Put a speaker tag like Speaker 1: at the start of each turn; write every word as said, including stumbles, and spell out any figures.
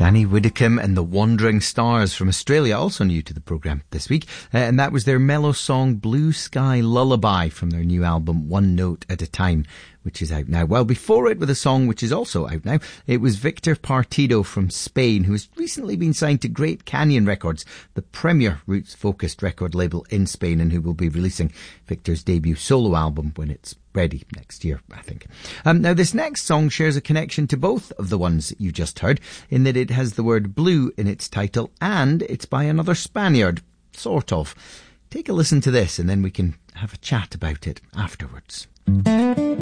Speaker 1: Danny Widdicombe and the Wandering Stars from Australia, also new to the programme this week. Uh, and that was their mellow song Blue Sky Lullaby from their new album One Note at a Time, which is out now. Well, before it, with a song which is also out now, it was Victor Partido from Spain, who has recently been signed to Great Canyon Records, the premier roots-focused record label in Spain, and who will be releasing Victor's debut solo album when it's ready next year, I think. Um, now, this next song shares a connection to both of the ones that you just heard, in that it has the word blue in its title, and it's by another Spaniard, sort of. Take a listen to this, and then we can have a chat about it afterwards.